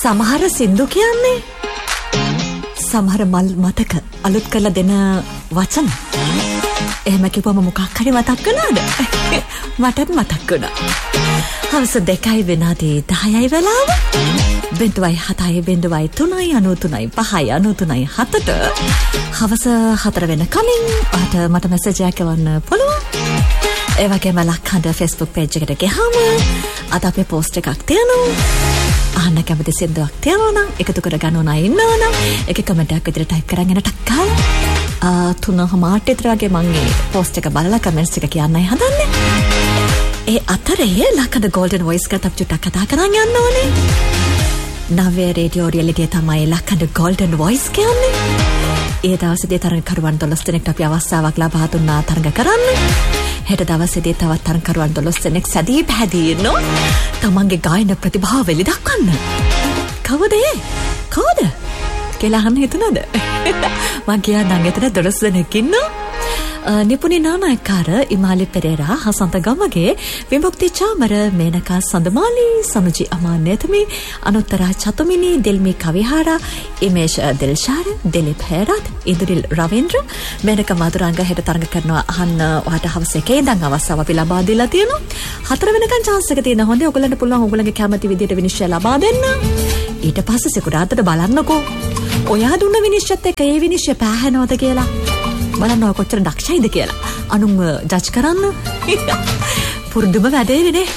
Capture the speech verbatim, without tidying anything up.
සමහර සින්දු කියන්නේ සමහර මල් මතක අලුත් කරලා දෙන වචන. එහෙම කිව්වම මොකක් හරි මතක් වෙනවද? මටත් මතක් වුණා. හවස දෙකයි විනාඩි දහයයි වෙලාව. බෙන්දුවයි හතයි බෙන්දුවයි තුනයි අනූ තුනයි පහයි අනූ තුනයි හතට හවස හතර වෙන කලින් ඔයාට මට මැසේජ් එකක් එවන්න පුළුවන්. ඒ වගේම ලක්හඬ Facebook page එකට ගියාම අද අපේ post එකක් තියෙනවා. අහන්න කැමති සින්දුවක් තියෙනවා නම් එකතු කර ගන්න අය ඉන්නවා නම් ඒක කමෙන්ට් එකක් විතර ටයිප් කරගෙන එන ටක් ගාලා තුනමාට විතර වගේ මම මේ post එක බලලා කමෙන්ට්ස් එක කියන්නයි හදන්නේ. ඒ අතරේ ලක්හඬ golden voice එකට අපි චුට්ටක් කතා කරන් යන්න ඕනේ. නවය රේඩියෝ රියැලිටි තමයි ලක්හඬ golden voice කියන්නේ. ඒ දවසේදී තරඟකරුවන් දොළොස් දෙනෙක්ට අපි අවස්ථාවක් ලබා දුන්නා තරඟ කරන්න. හෙට දවසේදී තවත් තරඟකරුවන් දොළොස් දෙනෙක් සැදී පැහැදී ඉන්නවා. තමන්ගේ ගායන ප්‍රතිභාව එළි දක්වන්න. කවුද ඒ? කවුද? කියලා අහන්න හිතුණාද? මං කියන්නම් එතන දොළොස් දෙනෙක් ඉන්නවා. නිපුණි නානායක්කාර ඉමාලි පෙරේරා හසන්ත ගමගේ විමුක්ති චාමර මේනකා සඳමාලි සනුජි අමාන්‍යතමි අනුත්තරා චතුමිනි දෙල්මි කවිහාරා ඉමේෂ් දිල්ෂාර දිලිප් හේරත් ඉදිරිල් රවීන්ද්‍ර මේනක මధుරංග හෙට තරඟ කරනවා අහන්න ඔයාට හවස එකේ ඉඳන් අවස්ථාව අපි ලබා දීලා තියෙනවා. හතර වෙනකන් chance එක තියෙන හොඳේ ඔයගලන්ට පුළුවන් ඔයගලගේ කැමති විදිහට විනිශ්චය ලබා දෙන්න. ඊට පස්සේ සෙකුරාතට බලන්නකෝ ඔයා දුන්න විනිශ්චයත් එක්ක ඒ විනිශ්චය පෑහෙනවද කියලා. බලන්න ඔය කොච්චර දක්ෂයිද කියලා. අනුන් ජජ් කරන්න. පුරුදුම වැඩේ නේ.